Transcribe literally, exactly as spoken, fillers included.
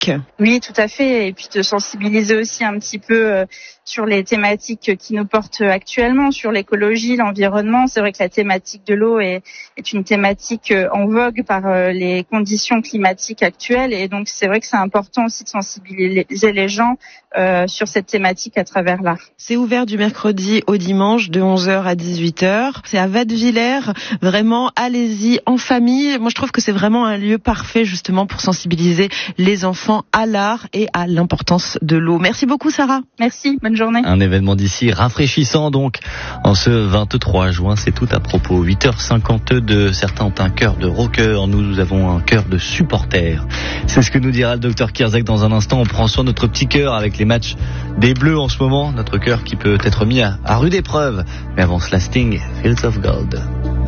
thématiques. Oui, tout à fait. Et puis de sensibiliser aussi un petit peu euh, sur les thématiques qui nous portent actuellement, sur l'écologie, l'environnement. C'est vrai que la thématique de l'eau est, est une thématique en vogue par euh, les conditions climatiques actuelles. Et donc, c'est vrai que c'est important aussi de sensibiliser les gens euh, sur cette thématique à travers l'art. C'est ouvert du mercredi au dimanche de onze heures à dix-huit heures. C'est à Wattwiller. Vraiment, allez-y en famille. Moi, je trouve que c'est vraiment un lieu parfait justement pour sensibiliser les enfants à l'art et à l'importance de l'eau. Merci beaucoup, Sarah. Merci, bonne journée. Un événement d'ici rafraîchissant donc en ce vingt-trois juin, c'est tout à propos. huit heures cinquante-deux, certains ont un cœur de rocker, nous, nous avons un cœur de supporter. C'est ce que nous dira le docteur Kierzek dans un instant. On prend soin de notre petit cœur avec les matchs des Bleus en ce moment, notre cœur qui peut être mis à, à rude épreuve. Mais avant cela, Sting, Fields of Gold.